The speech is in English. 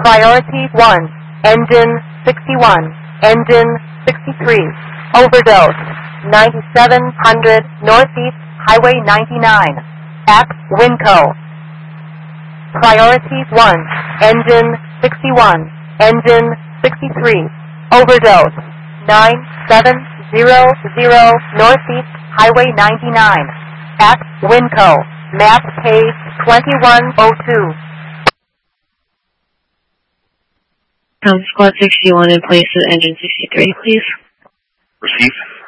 Priority 1, engine 61, engine 63, overdose, 9700 Northeast Highway 99, at Winco. Priority 1, engine 61, engine 63, overdose, 9700 Northeast Highway 99, at Winco, map page 2102. Squad 61 in place at engine 63, please. Received.